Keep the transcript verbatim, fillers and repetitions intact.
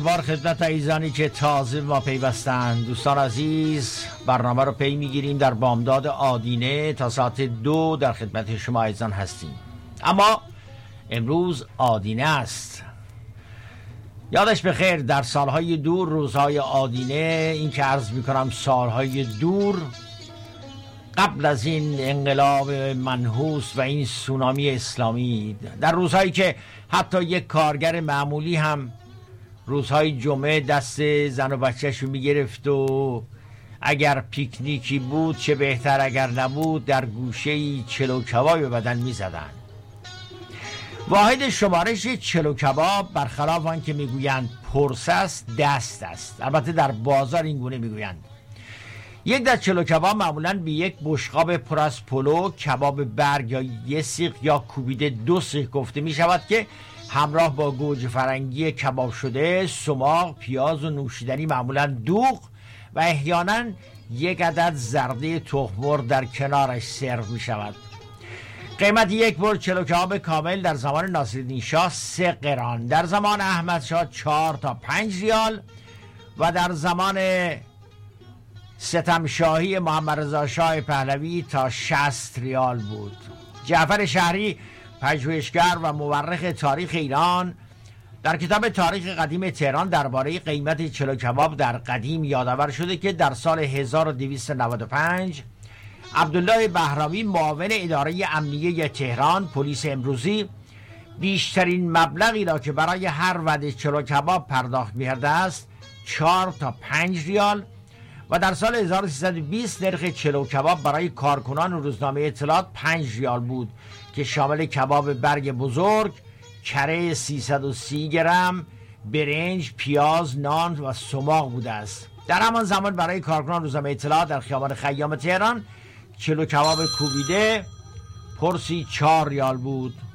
بار خدمت عزیزانی که تازه ما پیوستند. دوستان عزیز، برنامه رو پی میگیریم در بامداد آدینه تا ساعت دو در خدمت شما عزیزان هستیم. اما امروز آدینه است. یادش بخیر در سالهای دور، روزهای آدینه، این که عرض میکنم سالهای دور قبل از این انقلاب منحوس و این سونامی اسلامی، در روزهایی که حتی یک کارگر معمولی هم روزهای جمعه دست زن و بچه‌شو میگرفت و اگر پیکنیکی بود چه بهتر، اگر نبود در گوشه‌ای چلو کباب به بدن میزدن. واحد شمارش چلو کباب برخلاف آن که میگویند پرسه است، دست است. البته در بازار این گونه میگویند. یک دست چلو کباب معمولاً به یک بشقاب پر از پلو، کباب برگ یا یه سیخ یا کوبیده دو سیخ گفته می شود که همراه با گوجه فرنگی کباب شده، سماق، پیاز و نوشیدنی معمولاً دوغ و احیانا یک عدد زرده تخم مرغ در کنارش سرو می شود. قیمت یک بر چلو کباب کامل در زمان ناصرالدین شاه سه قران، در زمان احمد شاه چهار تا پنج ریال و در زمان ستم شاهی محمد رضا شاه پهلوی تا شصت ریال بود. جعفر شهری، پژوهشگر و مورخ تاریخ ایران، در کتاب تاریخ قدیم تهران درباره قیمت چلو کباب در قدیم یادآور شده که در سال هزار و دویست و نود و پنج عبدالله بهرامی، معاون اداره امنیه تهران، پلیس امروزی، بیشترین مبلغی را که برای هر وعده چلو کباب پرداخت می‌کرده است چهار تا پنج ریال و در سال هزار و سیصد و بیست نرخ چلو کباب برای کارکنان روزنامه اطلاعات پنج ریال بود که شامل کباب برگ بزرگ، کره سیصد و سی گرم، برنج، پیاز، نان و سماق بوده است. در همان زمان برای کارکنان روزنامه اطلاعات در خیابان خیام تهران چلو کباب کوبیده پرسی چهار ریال بود.